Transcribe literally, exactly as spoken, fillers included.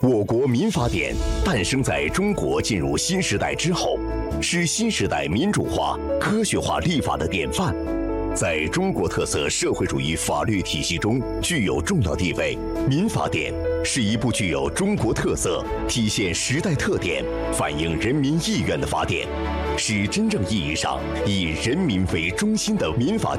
我国民法典诞生在中国进入新时代之后，是新时代民主化、科学化立法的典范，在中国特色社会主义法律体系中具有重要地位。民法典是一部具有中国特色、体现时代特点、反映人民意愿的法典，是真正意义上以人民为中心的民法